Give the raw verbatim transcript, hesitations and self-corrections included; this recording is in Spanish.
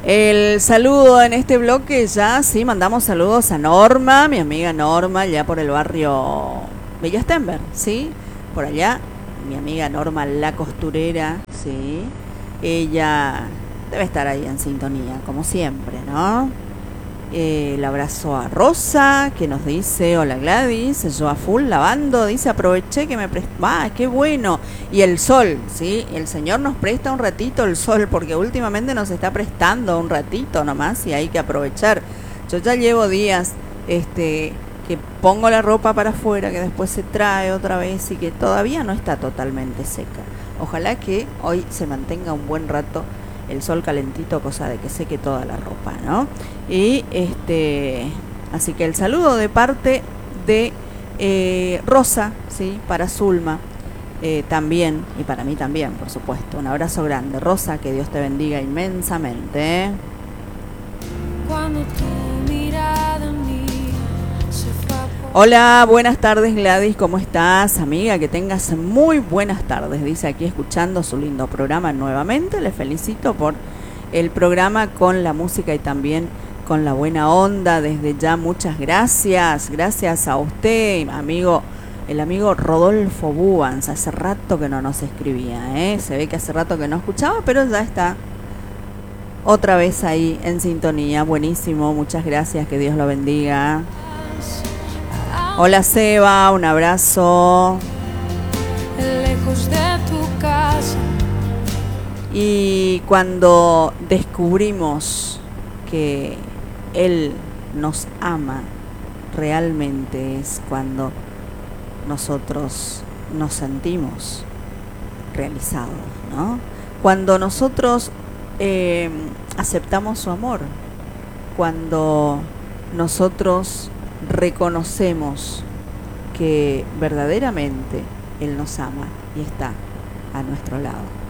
El saludo en este bloque ya, sí, mandamos saludos a Norma, mi amiga Norma, ya por el barrio Villa Stenberg, sí, por allá, mi amiga Norma la costurera, sí, ella debe estar ahí en sintonía, como siempre, ¿no? Eh, el abrazo a Rosa, que nos dice, hola Gladys, yo a full lavando, dice, aproveché que me prestó, ah, qué bueno, y el sol, ¿sí? El Señor nos presta un ratito el sol, porque últimamente nos está prestando un ratito nomás, y hay que aprovechar. Yo ya llevo días, este, que pongo la ropa para afuera, que después se trae otra vez, y que todavía no está totalmente seca. Ojalá que hoy se mantenga un buen rato el sol calentito, cosa de que seque toda la ropa, ¿no? Y este, así que el saludo de parte de eh, Rosa, ¿sí? Para Zulma eh, también, y para mí también, por supuesto. Un abrazo grande, Rosa, que Dios te bendiga inmensamente, ¿eh? Cuando tu mirada en mí se fue a... Hola, buenas tardes Gladys, ¿cómo estás, amiga? Que tengas muy buenas tardes, dice aquí escuchando su lindo programa nuevamente. Le felicito por el programa con la música y también con la buena onda. Desde ya, muchas gracias. Gracias a usted, amigo, el amigo Rodolfo Bubans. Hace rato que no nos escribía, ¿eh? Se ve que hace rato que no escuchaba, pero ya está otra vez ahí en sintonía. Buenísimo, muchas gracias, que Dios lo bendiga. Hola Seba, un abrazo. Lejos de tu casa. Y cuando descubrimos que Él nos ama realmente es cuando nosotros nos sentimos realizados, ¿no? Cuando nosotros eh, aceptamos su amor, cuando nosotros reconocemos que verdaderamente Él nos ama y está a nuestro lado.